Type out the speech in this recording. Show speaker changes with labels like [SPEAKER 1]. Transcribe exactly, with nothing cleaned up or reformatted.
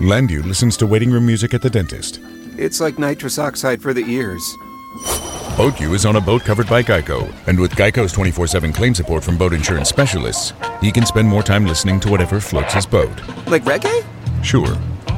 [SPEAKER 1] Landu listens to waiting room music at the dentist.
[SPEAKER 2] It's like nitrous oxide for the ears.
[SPEAKER 1] BoatU is on a boat covered by Geico, and with Geico's twenty-four seven claim support from boat insurance specialists, he can spend more time listening to whatever floats his boat.
[SPEAKER 2] Like reggae?
[SPEAKER 1] Sure.